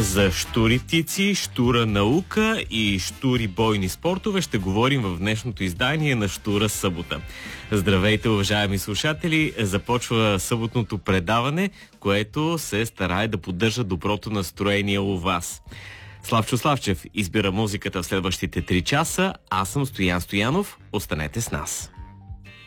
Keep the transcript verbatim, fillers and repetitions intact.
За щури птици, щура наука и щури бойни спортове ще говорим в днешното издание на Щура събота. Здравейте, уважаеми слушатели! Започва съботното предаване, което се старае да поддържа доброто настроение у вас. Славчо Славчев избира музиката в следващите три часа. Аз съм Стоян Стоянов. Останете с нас.